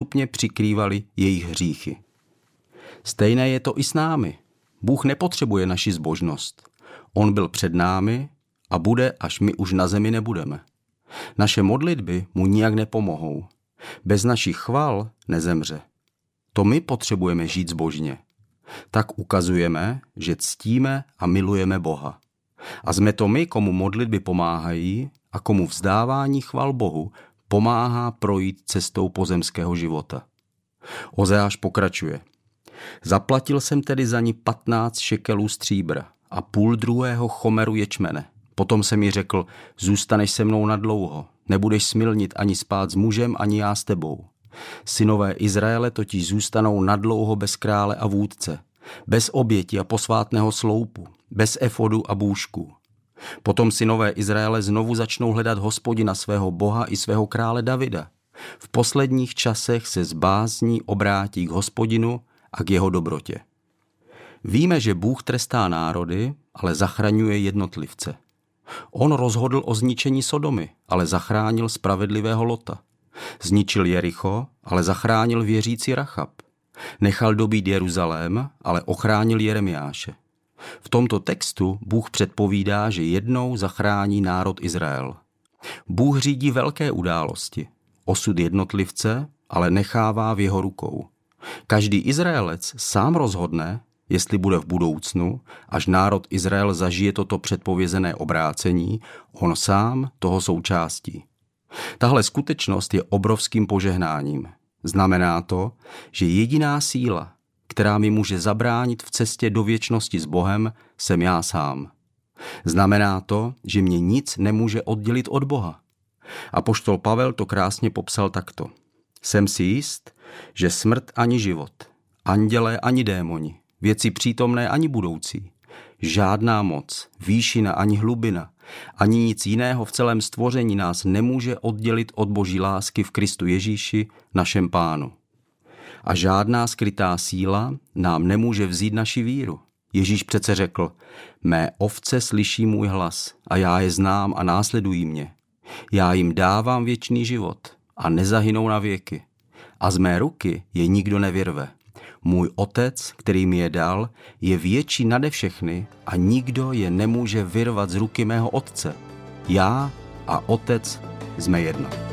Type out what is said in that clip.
postupně přikrývaly jejich hříchy. Stejné je to i s námi. Bůh nepotřebuje naši zbožnost. On byl před námi a bude, až my už na zemi nebudeme. Naše modlitby mu nijak nepomohou. Bez našich chval nezemře. To my potřebujeme žít zbožně. Tak ukazujeme, že ctíme a milujeme Boha. A jsme to my, komu modlitby pomáhají a komu vzdávání chval Bohu pomáhá projít cestou pozemského života. Ozeáš pokračuje. Zaplatil jsem tedy za ní 15 šekelů stříbra a půl druhého chomeru ječmene. Potom jsem mi řekl, zůstaneš se mnou nadlouho, nebudeš smilnit ani spát s mužem, ani já s tebou. Synové Izraele totiž zůstanou nadlouho bez krále a vůdce, bez oběti a posvátného sloupu, bez efodu a bůžku. Potom synové Izraele znovu začnou hledat Hospodina svého Boha i svého krále Davida. V posledních časech se z bázní obrátí k Hospodinu a k jeho dobrotě. Víme, že Bůh trestá národy, ale zachraňuje jednotlivce. On rozhodl o zničení Sodomy, ale zachránil spravedlivého Lota. Zničil Jericho, ale zachránil věřící Rachab. Nechal dobít Jeruzalém, ale ochránil Jeremiáše. V tomto textu Bůh předpovídá, že jednou zachrání národ Izrael. Bůh řídí velké události. Osud jednotlivce ale nechává v jeho rukou. Každý Izraelec sám rozhodne, jestli bude v budoucnu, až národ Izrael zažije toto předpovězené obrácení, on sám toho součástí. Tahle skutečnost je obrovským požehnáním. Znamená to, že jediná síla, která mi může zabránit v cestě do věčnosti s Bohem, jsem já sám. Znamená to, že mě nic nemůže oddělit od Boha. Apoštol Pavel to krásně popsal takto. Jsem si jist, že smrt ani život, andělé ani démoni, věci přítomné ani budoucí, žádná moc, výšina ani hlubina, ani nic jiného v celém stvoření nás nemůže oddělit od Boží lásky v Kristu Ježíši, našem Pánu. A žádná skrytá síla nám nemůže vzít naši víru. Ježíš přece řekl, mé ovce slyší můj hlas a já je znám a následují mě. Já jim dávám věčný život a nezahynou na věky. A z mé ruky je nikdo nevyrve. Můj otec, který mi je dal, je větší nade všechny a nikdo je nemůže vyrvat z ruky mého otce. Já a otec jsme jedno.